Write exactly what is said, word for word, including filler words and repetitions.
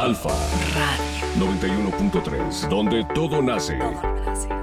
Alfa Radio noventa y uno punto tres, donde todo nace. todo nace.